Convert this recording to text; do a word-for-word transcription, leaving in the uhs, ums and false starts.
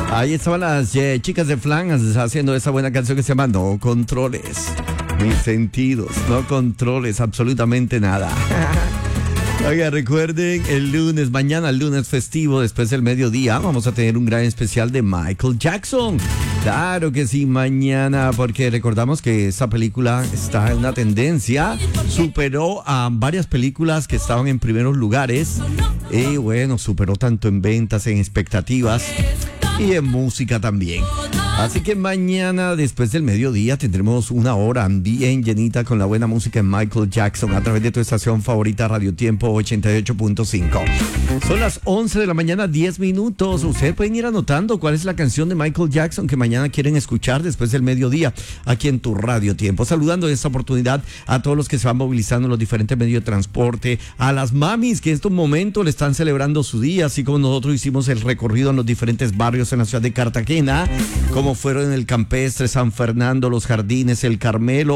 Ahí estaban las eh, chicas de Flan haciendo esa buena canción que se llama No Controles Mis Sentidos. No controles absolutamente nada. Oiga, recuerden, el lunes, mañana, el lunes festivo, después del mediodía, vamos a tener un gran especial de Michael Jackson. Claro que sí, mañana, porque recordamos que esta película está en una tendencia, superó a varias películas que estaban en primeros lugares, y bueno, superó tanto en ventas, en expectativas y en música también. Así que mañana, después del mediodía, tendremos una hora bien llenita con la buena música en Michael Jackson a través de tu estación favorita, Radio Tiempo ochenta y ocho punto cinco. Son las once de la mañana, diez minutos. Ustedes pueden ir anotando cuál es la canción de Michael Jackson que mañana quieren escuchar después del mediodía aquí en tu Radio Tiempo. Saludando en esta oportunidad a todos los que se van movilizando en los diferentes medios de transporte, a las mamis que en estos momentos le están celebrando su día, así como nosotros hicimos el recorrido en los diferentes barrios en la ciudad de Cartagena, como fueron en el Campestre, San Fernando, Los Jardines, El Carmelo,